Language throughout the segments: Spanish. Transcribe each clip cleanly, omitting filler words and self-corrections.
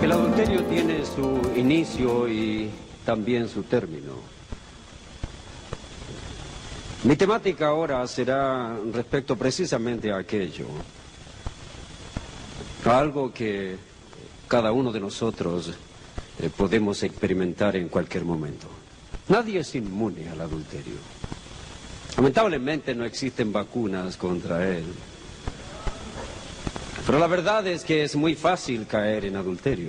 El adulterio tiene su inicio y también su término. Mi temática ahora será respecto precisamente a aquello, a algo que cada uno de nosotros podemos experimentar en cualquier momento. Nadie es inmune al adulterio. Lamentablemente no existen vacunas contra él. Pero la verdad es que es muy fácil caer en adulterio.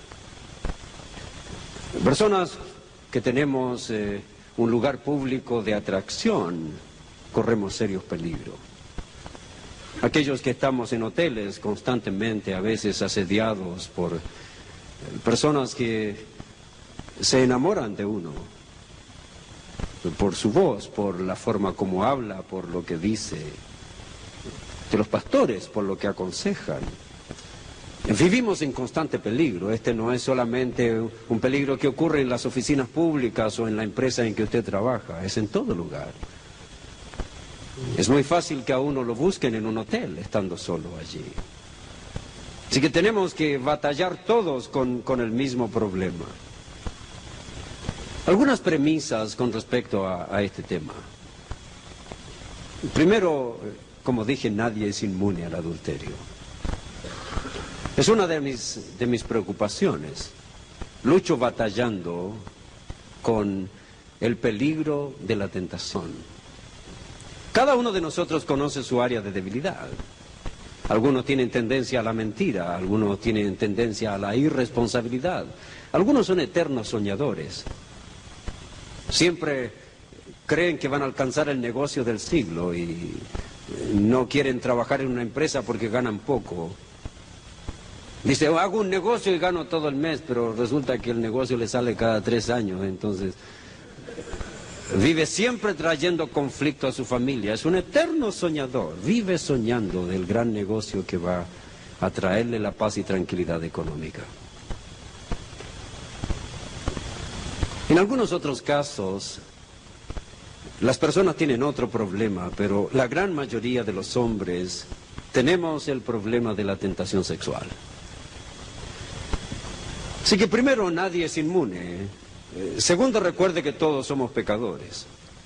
Personas que tenemos un lugar público de atracción, corremos serios peligros. Aquellos que estamos en hoteles constantemente, a veces asediados por personas que se enamoran de uno, por su voz, por la forma como habla, por lo que dice, de los pastores, por lo que aconsejan. Vivimos en constante peligro. Este no es solamente un peligro que ocurre en las oficinas públicas o en la empresa en que usted trabaja, es en todo lugar. Es muy fácil que a uno lo busquen en un hotel, estando solo allí. Así que tenemos que batallar todos con el mismo problema. Algunas premisas con respecto a este tema. Primero, como dije, nadie es inmune al adulterio. Es una de mis preocupaciones. Lucho batallando con el peligro de la tentación. Cada uno de nosotros conoce su área de debilidad. Algunos tienen tendencia a la mentira, algunos tienen tendencia a la irresponsabilidad. Algunos son eternos soñadores. Siempre creen que van a alcanzar el negocio del siglo y no quieren trabajar en una empresa porque ganan poco. Dice, hago un negocio y gano todo el mes, pero resulta que el negocio le sale cada 3 años, entonces vive siempre trayendo conflicto a su familia. Es un eterno soñador, vive soñando del gran negocio que va a traerle la paz y tranquilidad económica. En algunos otros casos, las personas tienen otro problema, pero la gran mayoría de los hombres tenemos el problema de la tentación sexual. Así que primero, nadie es inmune. Segundo, recuerde que todos somos pecadores.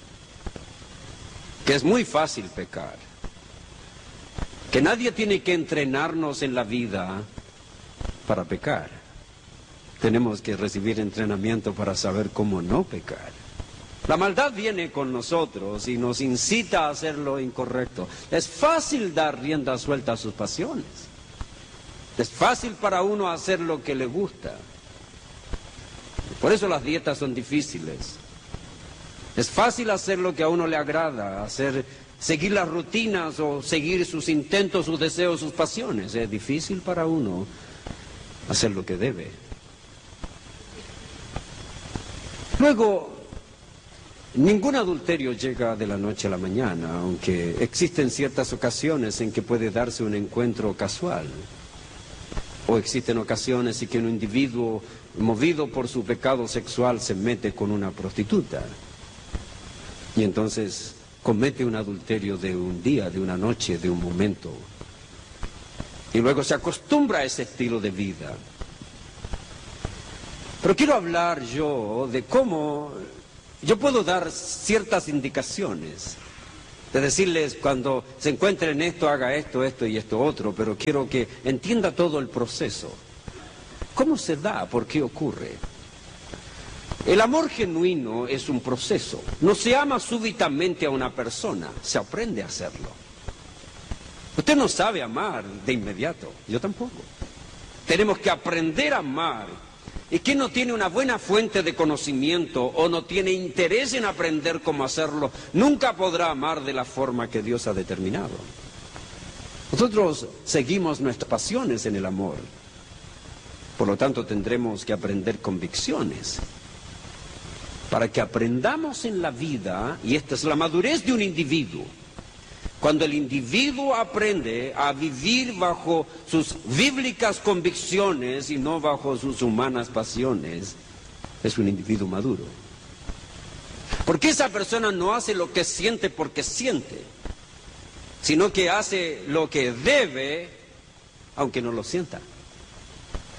Que es muy fácil pecar. Que nadie tiene que entrenarnos en la vida para pecar. Tenemos que recibir entrenamiento para saber cómo no pecar. La maldad viene con nosotros y nos incita a hacer lo incorrecto. Es fácil dar rienda suelta a sus pasiones. Es fácil para uno hacer lo que le gusta. Por eso las dietas son difíciles. Es fácil hacer lo que a uno le agrada, seguir las rutinas o seguir sus intentos, sus deseos, sus pasiones. Es difícil para uno hacer lo que debe. Luego, ningún adulterio llega de la noche a la mañana, aunque existen ciertas ocasiones en que puede darse un encuentro casual. O existen ocasiones en que un individuo, movido por su pecado sexual, se mete con una prostituta. Y entonces comete un adulterio de un día, de una noche, de un momento. Y luego se acostumbra a ese estilo de vida. Pero quiero hablar yo de cómo yo puedo dar ciertas indicaciones. De decirles, cuando se encuentren esto, haga esto, esto y esto otro, pero quiero que entienda todo el proceso. ¿Cómo se da? ¿Por qué ocurre? El amor genuino es un proceso. No se ama súbitamente a una persona, se aprende a hacerlo. Usted no sabe amar de inmediato, yo tampoco. Tenemos que aprender a amar. ¿Y quién no tiene una buena fuente de conocimiento o no tiene interés en aprender cómo hacerlo, nunca podrá amar de la forma que Dios ha determinado? Nosotros seguimos nuestras pasiones en el amor. Por lo tanto, tendremos que aprender convicciones. Para que aprendamos en la vida, y esta es la madurez de un individuo, cuando el individuo aprende a vivir bajo sus bíblicas convicciones y no bajo sus humanas pasiones, es un individuo maduro. Porque esa persona no hace lo que siente porque siente, sino que hace lo que debe, aunque no lo sienta.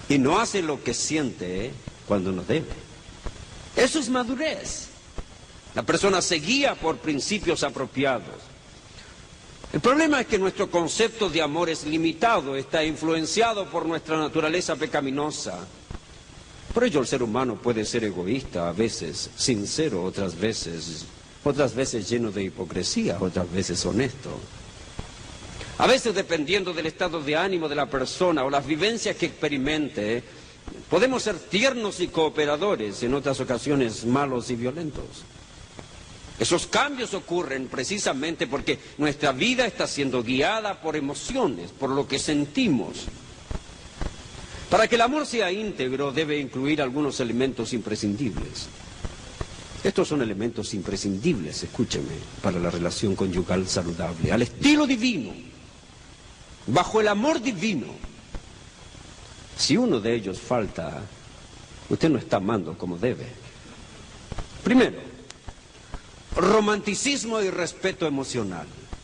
y no hace lo que siente cuando no debe. Eso es madurez. La persona se guía por principios apropiados. El problema es que nuestro concepto de amor es limitado, está influenciado por nuestra naturaleza pecaminosa. Por ello el ser humano puede ser egoísta, a veces sincero, otras veces lleno de hipocresía, otras veces honesto. A veces, dependiendo del estado de ánimo de la persona o las vivencias que experimente, podemos ser tiernos y cooperadores, en otras ocasiones malos y violentos. Esos cambios ocurren precisamente porque nuestra vida está siendo guiada por emociones, por lo que sentimos. Para que el amor sea íntegro debe incluir algunos elementos imprescindibles. Estos son elementos imprescindibles, escúcheme, para la relación conyugal saludable, al estilo divino, bajo el amor divino. Si uno de ellos falta, usted no está amando como debe. Primero, romanticismo y respeto emocional.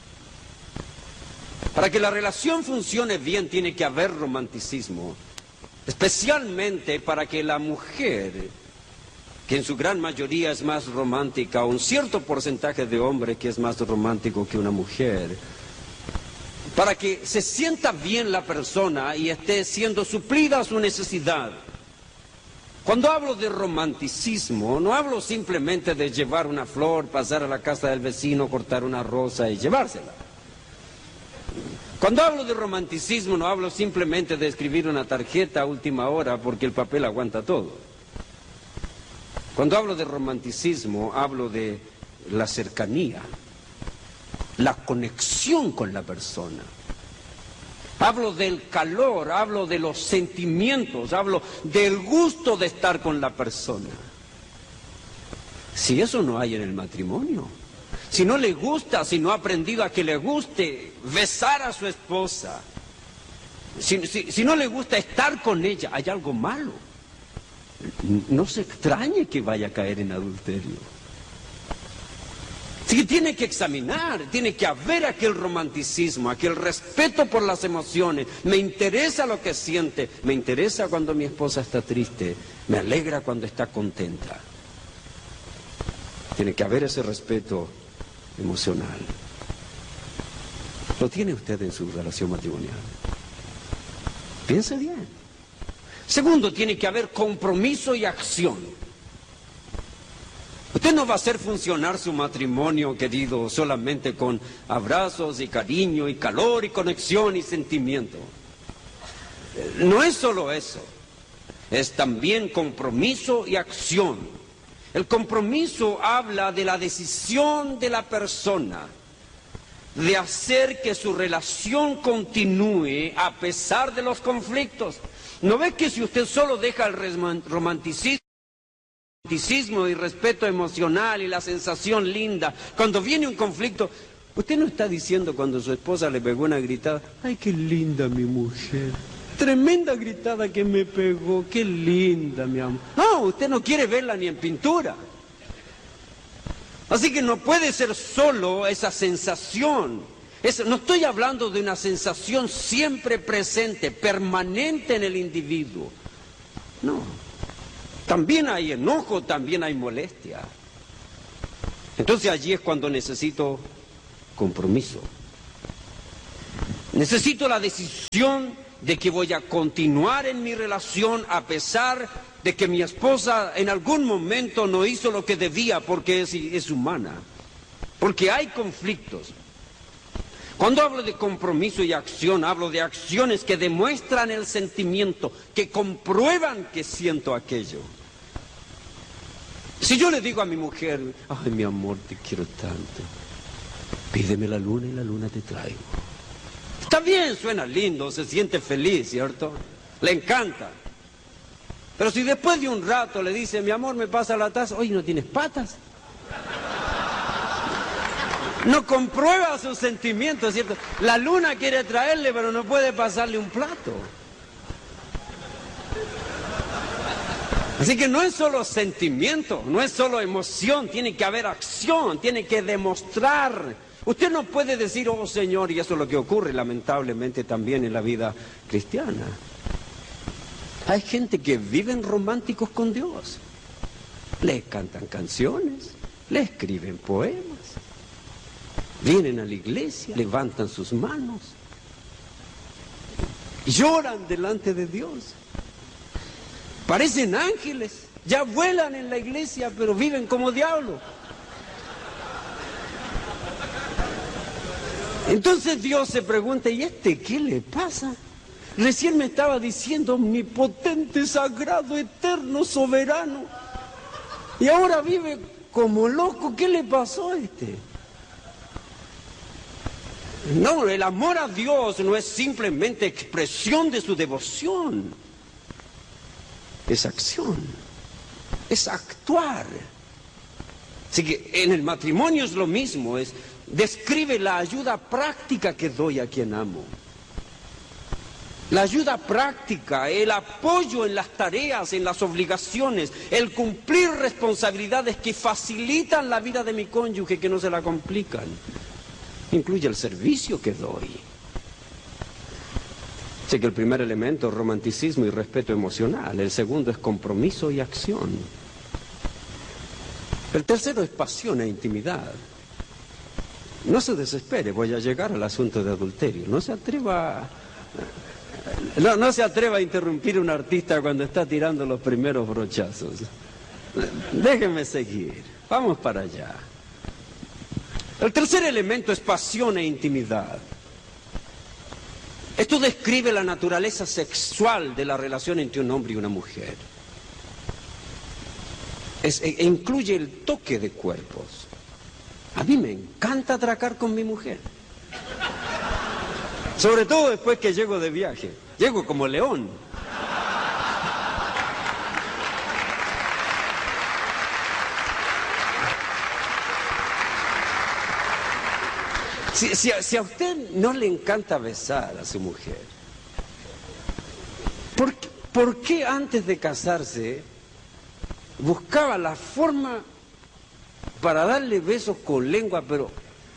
Para que la relación funcione bien tiene que haber romanticismo, especialmente para que la mujer, que en su gran mayoría es más romántica, o un cierto porcentaje de hombre que es más romántico que una mujer, para que se sienta bien la persona y esté siendo suplida su necesidad. Cuando hablo de romanticismo, no hablo simplemente de llevar una flor, pasar a la casa del vecino, cortar una rosa y llevársela. Cuando hablo de romanticismo, no hablo simplemente de escribir una tarjeta a última hora porque el papel aguanta todo. Cuando hablo de romanticismo, hablo de la cercanía, la conexión con la persona. Hablo del calor, hablo de los sentimientos, hablo del gusto de estar con la persona. Si eso no hay en el matrimonio, si no le gusta, si no ha aprendido a que le guste besar a su esposa, si no le gusta estar con ella, hay algo malo. No se extrañe que vaya a caer en adulterio. Sí, tiene que examinar, tiene que haber aquel romanticismo, aquel respeto por las emociones. Me interesa lo que siente, me interesa cuando mi esposa está triste, me alegra cuando está contenta. Tiene que haber ese respeto emocional. ¿Lo tiene usted en su relación matrimonial? Piense bien. Segundo, tiene que haber compromiso y acción. Usted no va a hacer funcionar su matrimonio, querido, solamente con abrazos y cariño y calor y conexión y sentimiento. No es solo eso, es también compromiso y acción. El compromiso habla de la decisión de la persona de hacer que su relación continúe a pesar de los conflictos. ¿No ve que si usted solo deja el romanticismo y respeto emocional y la sensación linda, cuando viene un conflicto, usted no está diciendo cuando su esposa le pegó una gritada, ¡ay, qué linda mi mujer! Tremenda gritada que me pegó, qué linda mi amor. No, usted no quiere verla ni en pintura. Así que no puede ser solo esa sensación. No estoy hablando de una sensación siempre presente, permanente en el individuo. No. También hay enojo, también hay molestia. Entonces allí es cuando necesito compromiso. Necesito la decisión de que voy a continuar en mi relación a pesar de que mi esposa en algún momento no hizo lo que debía porque es humana, porque hay conflictos. Cuando hablo de compromiso y acción, hablo de acciones que demuestran el sentimiento, que comprueban que siento aquello. Si yo le digo a mi mujer, ay mi amor, te quiero tanto, pídeme la luna y la luna te traigo. Está bien, suena lindo, se siente feliz, ¿cierto? Le encanta. Pero si después de un rato le dice, mi amor, me pasa la taza, oye, ¿no tienes patas? No comprueba sus sentimientos, ¿cierto? La luna quiere traerle, pero no puede pasarle un plato. Así que no es solo sentimiento, no es solo emoción, tiene que haber acción, tiene que demostrar. Usted no puede decir, oh Señor, y eso es lo que ocurre lamentablemente también en la vida cristiana. Hay gente que viven románticos con Dios. Les cantan canciones, le escriben poemas, vienen a la iglesia, levantan sus manos, lloran delante de Dios, parecen ángeles, ya vuelan en la iglesia, pero viven como diablos. Entonces Dios se pregunta, ¿y este qué le pasa? Recién me estaba diciendo omnipotente, sagrado, eterno, soberano, y ahora vive como loco. ¿Qué le pasó a este? No, el amor a Dios no es simplemente expresión de su devoción, es acción, es actuar. Así que en el matrimonio es lo mismo, describe la ayuda práctica que doy a quien amo. La ayuda práctica, el apoyo en las tareas, en las obligaciones, el cumplir responsabilidades que facilitan la vida de mi cónyuge, que no se la complican. Incluye el servicio que doy. Sé que el primer elemento es romanticismo y respeto emocional. El segundo es compromiso y acción. El tercero es pasión e intimidad. No se desespere, voy a llegar al asunto de adulterio. No se atreva a interrumpir a un artista cuando está tirando los primeros brochazos. Déjenme seguir, vamos para allá. El tercer elemento es pasión e intimidad. Esto describe la naturaleza sexual de la relación entre un hombre y una mujer. Incluye el toque de cuerpos. A mí me encanta atracar con mi mujer. Sobre todo después que llego de viaje. Llego como león. Si a usted no le encanta besar a su mujer, ¿por qué antes de casarse buscaba la forma para darle besos con lengua, pero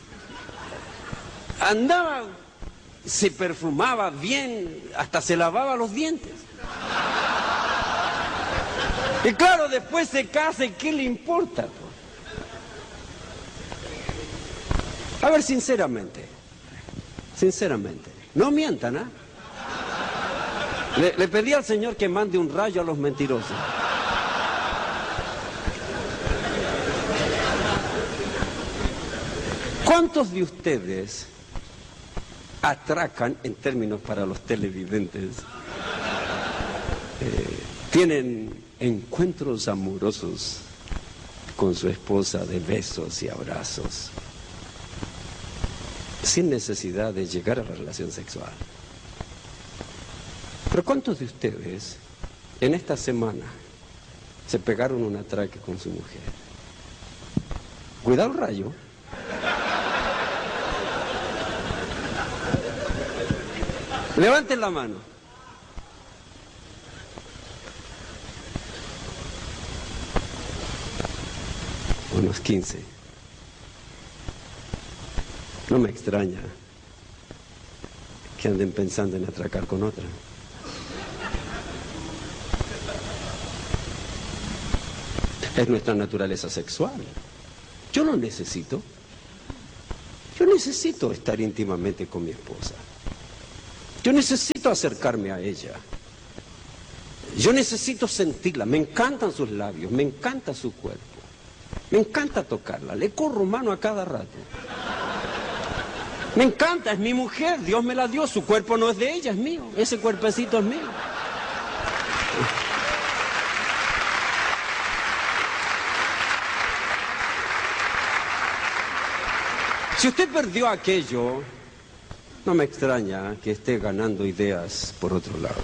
andaba, se perfumaba bien, hasta se lavaba los dientes? Y claro, después se casa y ¿qué le importa? A ver, sinceramente, no mientan, ¿ah? Le pedí al Señor que mande un rayo a los mentirosos. ¿Cuántos de ustedes atracan, en términos para los televidentes, tienen encuentros amorosos con su esposa de besos y abrazos, sin necesidad de llegar a la relación sexual? Pero ¿cuántos de ustedes en esta semana se pegaron un atraque con su mujer? Cuidado el rayo. Levanten la mano. Unos 15. No me extraña que anden pensando en atracar con otra. Es nuestra naturaleza sexual. Yo lo necesito. Yo necesito estar íntimamente con mi esposa. Yo necesito acercarme a ella. Yo necesito sentirla. Me encantan sus labios, me encanta su cuerpo. Me encanta tocarla. Le corro mano a cada rato. Me encanta, es mi mujer, Dios me la dio. Su cuerpo no es de ella, es mío. Ese cuerpecito es mío. Si usted perdió aquello, no me extraña que esté ganando ideas por otro lado.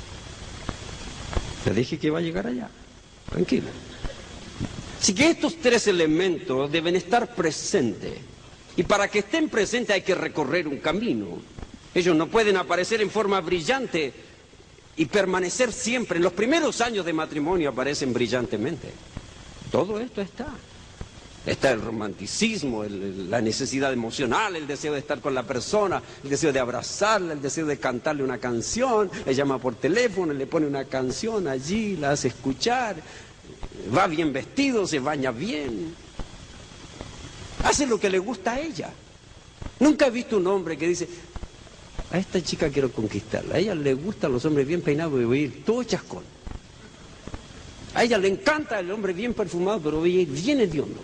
Le dije que iba a llegar allá. Tranquilo. Así que estos tres elementos deben estar presentes. Y para que estén presentes hay que recorrer un camino. Ellos no pueden aparecer en forma brillante y permanecer siempre. En los primeros años de matrimonio aparecen brillantemente. Todo esto está. Está el romanticismo, la necesidad emocional, el deseo de estar con la persona, el deseo de abrazarla, el deseo de cantarle una canción, le llama por teléfono, le pone una canción allí, la hace escuchar, va bien vestido, se baña bien, hace lo que le gusta a ella. Nunca he visto un hombre que dice, a esta chica quiero conquistarla, a ella le gustan los hombres bien peinados y voy a ir todo chascón. A ella le encanta el hombre bien perfumado, pero voy a ir bien hediondo.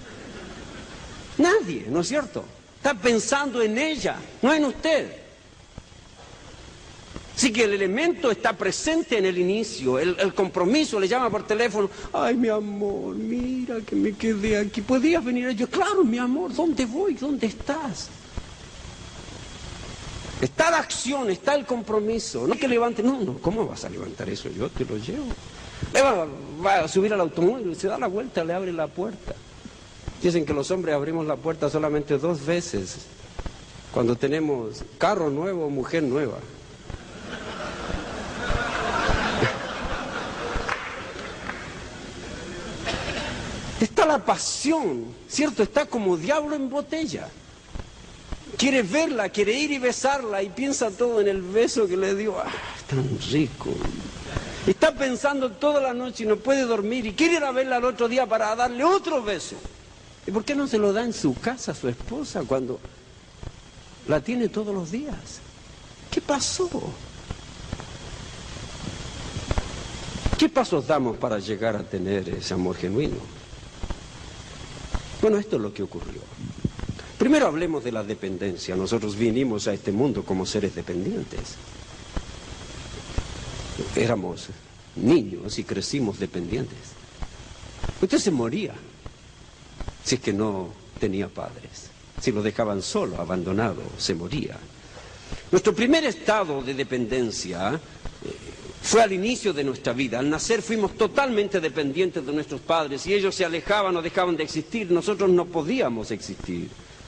Nadie, ¿no es cierto? Está pensando en ella, no en usted. Así que el elemento está presente en el inicio, el compromiso, le llama por teléfono, ay mi amor, mira que me quedé aquí, ¿podías venir? Yo, claro mi amor, ¿dónde voy? ¿Dónde estás? Está la acción, está el compromiso, no que levante, no, ¿cómo vas a levantar eso? Yo te lo llevo. Va a subir al automóvil, se da la vuelta, le abre la puerta. Dicen que los hombres abrimos la puerta solamente 2 veces, cuando tenemos carro nuevo o mujer nueva. Está la pasión, ¿cierto? Está como diablo en botella. Quiere verla, quiere ir y besarla y piensa todo en el beso que le dio. ¡Ah, tan rico! Está pensando toda la noche y no puede dormir y quiere ir a verla al otro día para darle otro beso. ¿Y por qué no se lo da en su casa a su esposa cuando la tiene todos los días? ¿Qué pasó? ¿Qué pasos damos para llegar a tener ese amor genuino? Bueno, esto es lo que ocurrió. Primero hablemos de la dependencia. Nosotros vinimos a este mundo como seres dependientes. Éramos niños y crecimos dependientes. Usted se moría si es que no tenía padres. Si lo dejaban solo, abandonado, se moría. Nuestro primer estado de dependencia fue al inicio de nuestra vida. Al nacer fuimos totalmente dependientes de nuestros padres. Si ellos se alejaban o dejaban de existir, nosotros no podíamos existir.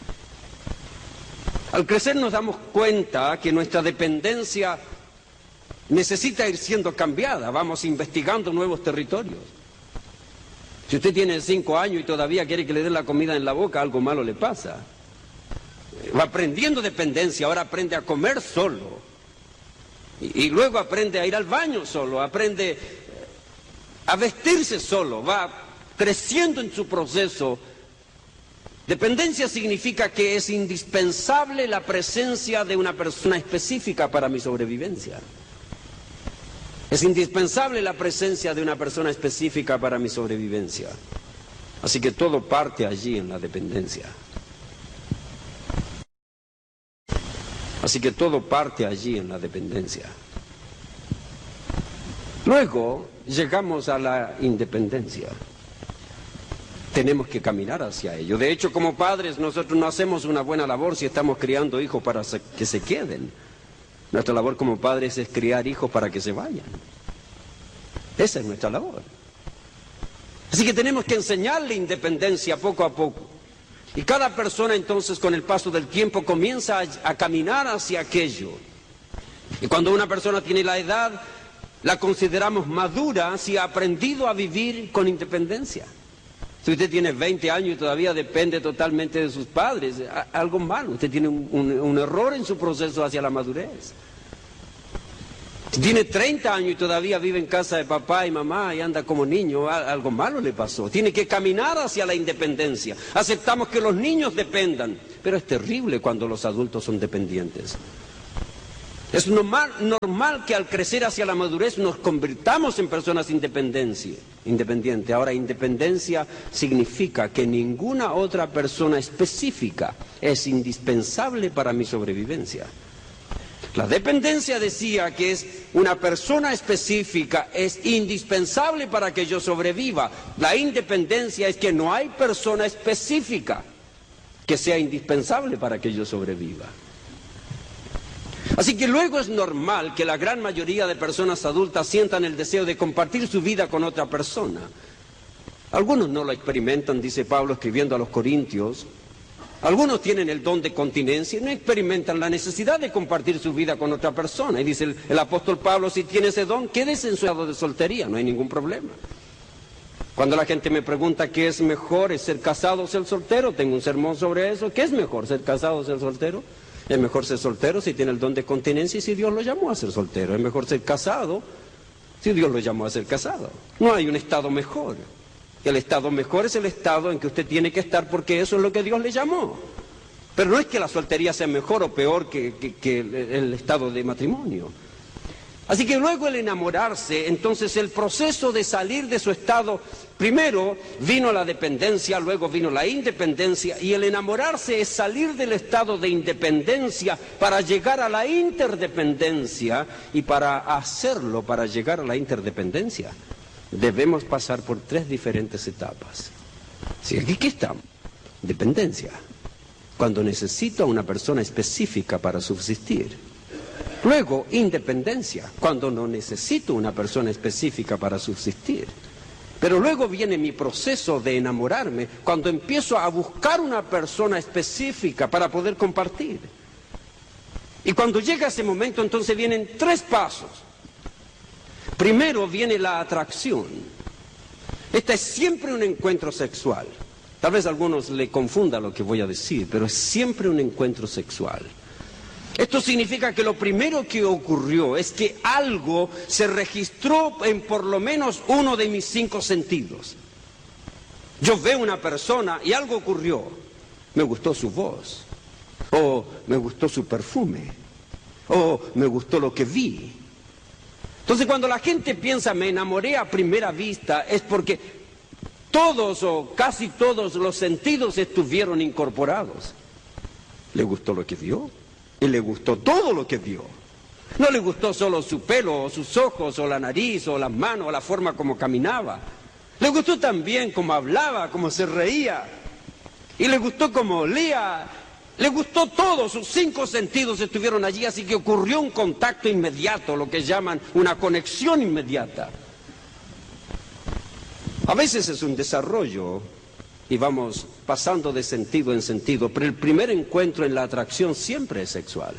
Al crecer nos damos cuenta que nuestra dependencia necesita ir siendo cambiada. Vamos investigando nuevos territorios. Si usted tiene 5 años y todavía quiere que le den la comida en la boca, algo malo le pasa. Va aprendiendo dependencia, ahora aprende a comer solo. Y luego aprende a ir al baño solo, aprende a vestirse solo, va creciendo en su proceso. Dependencia significa que es indispensable la presencia de una persona específica para mi sobrevivencia. Es indispensable la presencia de una persona específica para mi sobrevivencia. Así que todo parte allí en la dependencia. Así que todo parte allí en la dependencia. Luego llegamos a la independencia. Tenemos que caminar hacia ello. De hecho, como padres, nosotros no hacemos una buena labor si estamos criando hijos para que se queden. Nuestra labor como padres es criar hijos para que se vayan. Esa es nuestra labor. Así que tenemos que enseñarle independencia poco a poco. Y cada persona entonces con el paso del tiempo comienza a caminar hacia aquello. Y cuando una persona tiene la edad, la consideramos madura si ha aprendido a vivir con independencia. Si usted tiene 20 años y todavía depende totalmente de sus padres, algo malo, usted tiene un error en su proceso hacia la madurez. Si tiene 30 años y todavía vive en casa de papá y mamá y anda como niño, algo malo le pasó. Tiene que caminar hacia la independencia. Aceptamos que los niños dependan, pero es terrible cuando los adultos son dependientes. Es normal que al crecer hacia la madurez nos convirtamos en personas independientes. Ahora, independencia significa que ninguna otra persona específica es indispensable para mi sobrevivencia. La dependencia decía que es una persona específica, es indispensable para que yo sobreviva. La independencia es que no hay persona específica que sea indispensable para que yo sobreviva. Así que luego es normal que la gran mayoría de personas adultas sientan el deseo de compartir su vida con otra persona. Algunos no lo experimentan, dice Pablo escribiendo a los Corintios. Algunos tienen el don de continencia y no experimentan la necesidad de compartir su vida con otra persona. Y dice el apóstol Pablo, si tiene ese don, quédese en su estado de soltería, no hay ningún problema. Cuando la gente me pregunta qué es mejor, ¿es ser casado o ser soltero? Tengo un sermón sobre eso. ¿Qué es mejor, ser casado o ser soltero? Es mejor ser soltero si tiene el don de continencia y si Dios lo llamó a ser soltero. Es mejor ser casado si Dios lo llamó a ser casado. No hay un estado mejor. El estado mejor es el estado en que usted tiene que estar porque eso es lo que Dios le llamó. Pero no es que la soltería sea mejor o peor que el estado de matrimonio. Así que luego el enamorarse, entonces el proceso de salir de su estado, primero vino la dependencia, luego vino la independencia, y el enamorarse es salir del estado de independencia para llegar a la interdependencia, y para hacerlo, para llegar a la interdependencia, debemos pasar por 3 diferentes etapas. ¿Sí? ¿Aquí estamos? Dependencia, cuando necesito a una persona específica para subsistir. Luego, independencia, cuando no necesito una persona específica para subsistir. Pero luego viene mi proceso de enamorarme, cuando empiezo a buscar una persona específica para poder compartir. Y cuando llega ese momento, entonces vienen 3 pasos. Primero viene la atracción. Este es siempre un encuentro sexual. Tal vez a algunos le confunda lo que voy a decir, pero es siempre un encuentro sexual. Esto significa que lo primero que ocurrió es que algo se registró en por lo menos uno de mis 5 sentidos. Yo veo una persona y algo ocurrió. Me gustó su voz, o me gustó su perfume, o me gustó lo que vi. Entonces cuando la gente piensa me enamoré a primera vista, es porque todos o casi todos los sentidos estuvieron incorporados. ¿Le gustó lo que vio? Y le gustó todo lo que vio. No le gustó solo su pelo, o sus ojos, o la nariz, o las manos, o la forma como caminaba. Le gustó también cómo hablaba, cómo se reía. Y le gustó cómo olía. Le gustó todo, sus 5 sentidos estuvieron allí, así que ocurrió un contacto inmediato, lo que llaman una conexión inmediata. A veces es un desarrollo y vamos pasando de sentido en sentido, pero el primer encuentro en la atracción siempre es sexual.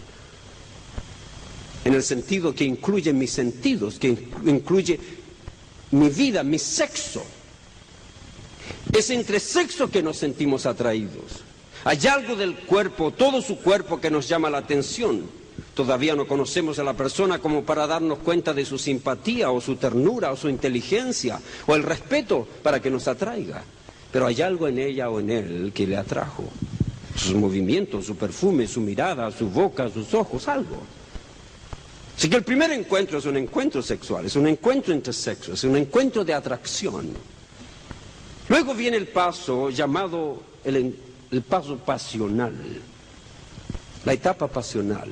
En el sentido que incluye mis sentidos, que incluye mi vida, mi sexo. Es entre sexo que nos sentimos atraídos. Hay algo del cuerpo, todo su cuerpo, que nos llama la atención. Todavía no conocemos a la persona como para darnos cuenta de su simpatía, o su ternura, o su inteligencia, o el respeto para que nos atraiga. Pero hay algo en ella o en él que le atrajo. Sus movimientos, su perfume, su mirada, su boca, sus ojos, algo. Así que el primer encuentro es un encuentro sexual, es un encuentro entre sexos, es un encuentro de atracción. Luego viene el paso llamado el paso pasional, la etapa pasional.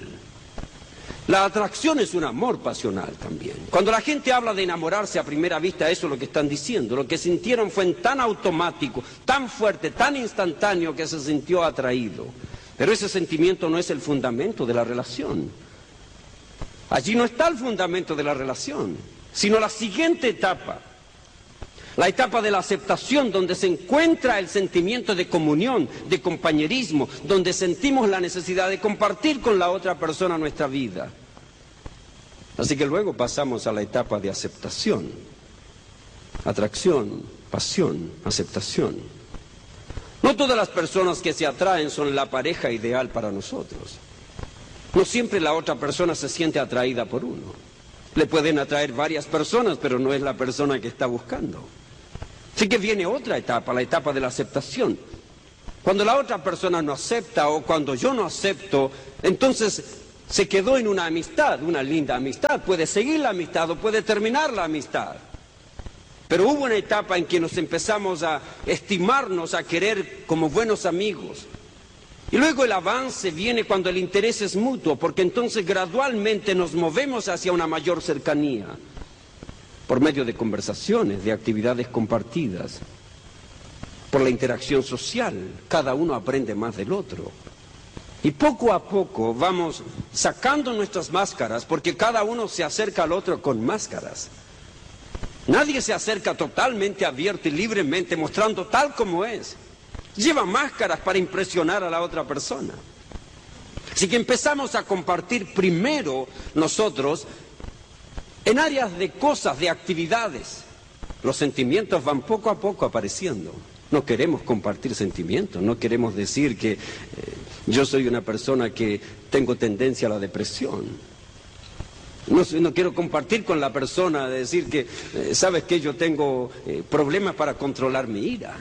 La atracción es un amor pasional también. Cuando la gente habla de enamorarse a primera vista, eso es lo que están diciendo. Lo que sintieron fue tan automático, tan fuerte, tan instantáneo que se sintió atraído. Pero ese sentimiento no es el fundamento de la relación. Allí no está el fundamento de la relación, sino la siguiente etapa. La etapa de la aceptación, donde se encuentra el sentimiento de comunión, de compañerismo, donde sentimos la necesidad de compartir con la otra persona nuestra vida. Así que luego pasamos a la etapa de aceptación, atracción, pasión, aceptación. No todas las personas que se atraen son la pareja ideal para nosotros. No siempre la otra persona se siente atraída por uno. Le pueden atraer varias personas, pero no es la persona que está buscando. Así que viene otra etapa, la etapa de la aceptación. Cuando la otra persona no acepta o cuando yo no acepto, entonces se quedó en una amistad, una linda amistad. Puede seguir la amistad o puede terminar la amistad. Pero hubo una etapa en que nos empezamos a estimarnos, a querer como buenos amigos. Y luego el avance viene cuando el interés es mutuo, porque entonces gradualmente nos movemos hacia una mayor cercanía. Por medio de conversaciones, de actividades compartidas, por la interacción social, cada uno aprende más del otro. Y poco a poco vamos sacando nuestras máscaras, porque cada uno se acerca al otro con máscaras. Nadie se acerca totalmente abierto y libremente, mostrando tal como es. Lleva máscaras para impresionar a la otra persona. Así que empezamos a compartir primero nosotros en áreas de cosas, de actividades. los sentimientos van poco a poco apareciendo. No queremos compartir sentimientos, no queremos decir que yo soy una persona que tengo tendencia a la depresión. No quiero compartir con la persona, decir que, ¿sabes qué? Yo tengo problemas para controlar mi ira.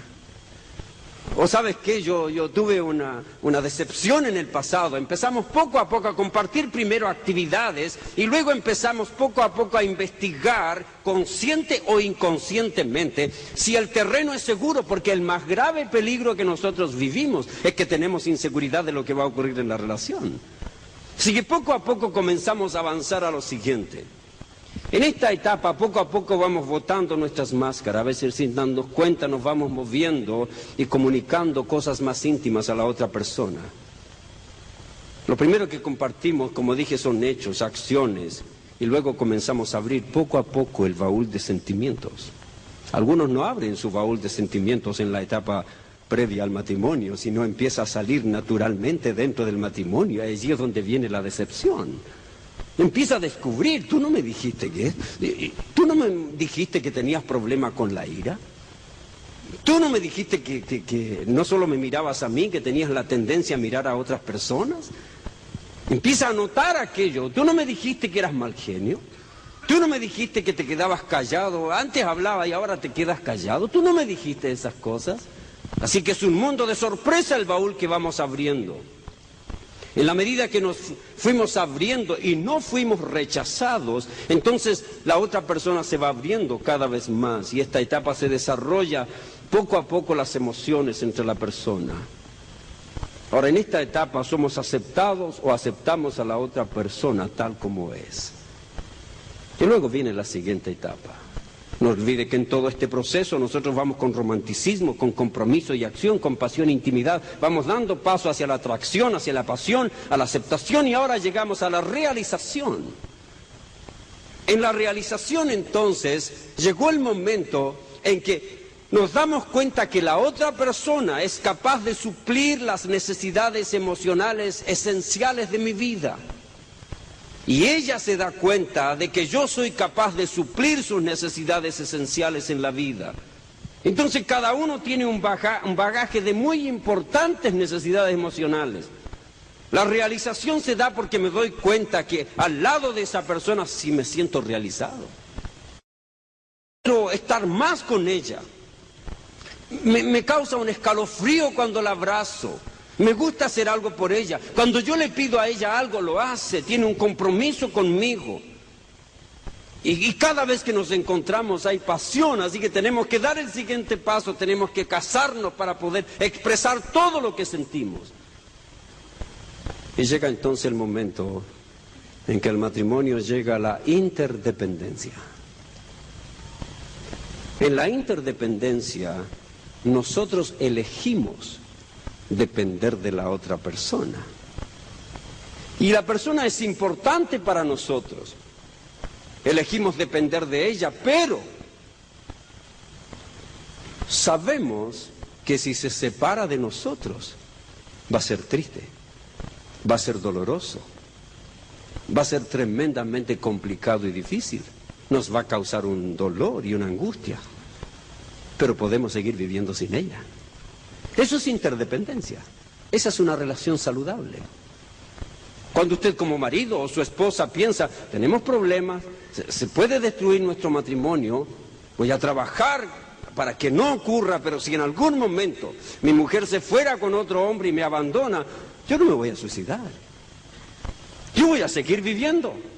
O ¿sabes qué? Yo tuve una decepción en el pasado. Empezamos poco a poco a compartir primero actividades y luego empezamos poco a poco a investigar, consciente o inconscientemente, si el terreno es seguro, porque el más grave peligro que nosotros vivimos es que tenemos inseguridad de lo que va a ocurrir en la relación. Así que poco a poco comenzamos a avanzar a lo siguiente. En esta etapa, poco a poco vamos botando nuestras máscaras, a veces sin darnos cuenta nos vamos moviendo y comunicando cosas más íntimas a la otra persona. Lo primero que compartimos, como dije, son hechos, acciones, y luego comenzamos a abrir poco a poco el baúl de sentimientos. Algunos no abren su baúl de sentimientos en la etapa previa al matrimonio, sino empieza a salir naturalmente dentro del matrimonio, allí es donde viene la decepción. Empieza a descubrir, tú no me dijiste tú no me dijiste que tenías problemas con la ira, tú no me dijiste que no solo me mirabas a mí, que tenías la tendencia a mirar a otras personas. Empieza a notar aquello, tú no me dijiste que eras mal genio, tú no me dijiste que te quedabas callado, antes hablaba y ahora te quedas callado, tú no me dijiste esas cosas. Así que es un mundo de sorpresa el baúl que vamos abriendo. En la medida que nos fuimos abriendo y no fuimos rechazados, entonces la otra persona se va abriendo cada vez más y esta etapa se desarrolla poco a poco las emociones entre la persona. Ahora, en esta etapa somos aceptados o aceptamos a la otra persona tal como es. Y luego viene la siguiente etapa. No olvide que en todo este proceso nosotros vamos con romanticismo, con compromiso y acción, con pasión e intimidad. Vamos dando paso hacia la atracción, hacia la pasión, a la aceptación y ahora llegamos a la realización. En la realización entonces llegó el momento en que nos damos cuenta que la otra persona es capaz de suplir las necesidades emocionales esenciales de mi vida. Y ella se da cuenta de que yo soy capaz de suplir sus necesidades esenciales en la vida. Entonces cada uno tiene un bagaje de muy importantes necesidades emocionales. La realización se da porque me doy cuenta que al lado de esa persona sí me siento realizado. Quiero estar más con ella. Me causa un escalofrío cuando la abrazo. Me gusta hacer algo por ella. Cuando yo le pido a ella algo, lo hace. Tiene un compromiso conmigo. Y cada vez que nos encontramos hay pasión. Así que tenemos que dar el siguiente paso. Tenemos que casarnos para poder expresar todo lo que sentimos. Y llega entonces el momento en que el matrimonio llega a la interdependencia. En la interdependencia, nosotros elegimos depender de la otra persona. Y la persona es importante para nosotros. Elegimos depender de ella, pero sabemos que si se separa de nosotros, va a ser triste, va a ser doloroso, va a ser tremendamente complicado y difícil. Nos va a causar un dolor y una angustia, pero podemos seguir viviendo sin ella. Eso es interdependencia. Esa es una relación saludable. Cuando usted como marido o su esposa piensa, tenemos problemas, se puede destruir nuestro matrimonio, voy a trabajar para que no ocurra, pero si en algún momento mi mujer se fuera con otro hombre y me abandona, yo no me voy a suicidar. Yo voy a seguir viviendo.